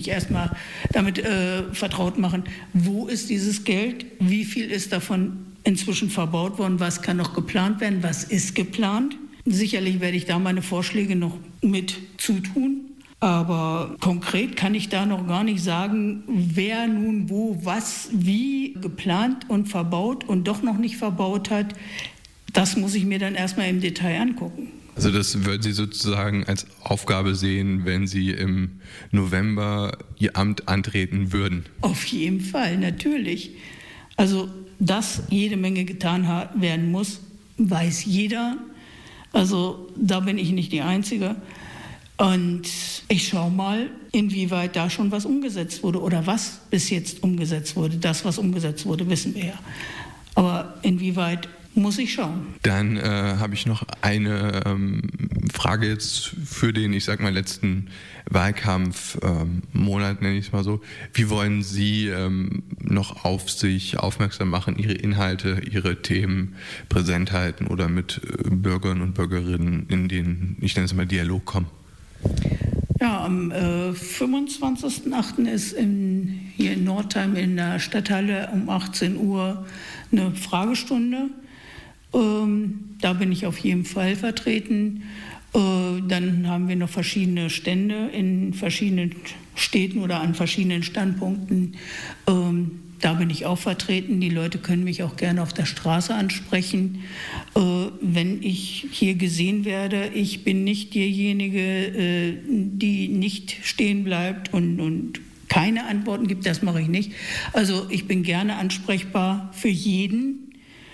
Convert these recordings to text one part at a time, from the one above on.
erstmal damit vertraut machen, wo ist dieses Geld, wie viel ist davon inzwischen verbaut worden, was kann noch geplant werden, was ist geplant. Sicherlich werde ich da meine Vorschläge noch mit zutun. Aber konkret kann ich da noch gar nicht sagen, wer nun wo, was, wie geplant und verbaut und doch noch nicht verbaut hat. Das muss ich mir dann erstmal im Detail angucken. Also das würden Sie sozusagen als Aufgabe sehen, wenn Sie im November Ihr Amt antreten würden? Auf jeden Fall, natürlich. Also, dass jede Menge getan werden muss, weiß jeder. Also da bin ich nicht die Einzige. Und ich schaue mal, inwieweit da schon was umgesetzt wurde oder was bis jetzt umgesetzt wurde. Das, was umgesetzt wurde, wissen wir ja. Aber inwieweit muss ich schauen. Dann habe ich noch eine Frage jetzt für den, ich sag mal, letzten Wahlkampfmonat, nenne ich es mal so. Wie wollen Sie noch auf sich aufmerksam machen, Ihre Inhalte, Ihre Themen präsent halten oder mit Bürgern und Bürgerinnen in den, ich nenne es mal, Dialog kommen? Ja, am 25.08. ist hier in Northeim in der Stadthalle um 18 Uhr eine Fragestunde. Da bin ich auf jeden Fall vertreten. Dann haben wir noch verschiedene Stände in verschiedenen Städten oder an verschiedenen Standpunkten. Da bin ich auch vertreten. Die Leute können mich auch gerne auf der Straße ansprechen. Wenn ich hier gesehen werde, ich bin nicht diejenige, die nicht stehen bleibt und keine Antworten gibt, das mache ich nicht. Also ich bin gerne ansprechbar für jeden.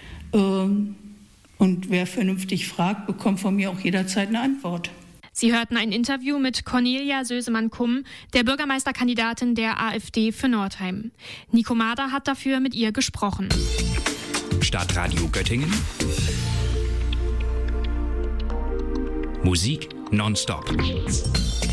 Und wer vernünftig fragt, bekommt von mir auch jederzeit eine Antwort. Sie hörten ein Interview mit Cornelia Sösemann-Kumm, der Bürgermeisterkandidatin der AfD für Northeim. Nico Mader hat dafür mit ihr gesprochen. Stadtradio Göttingen. Musik nonstop.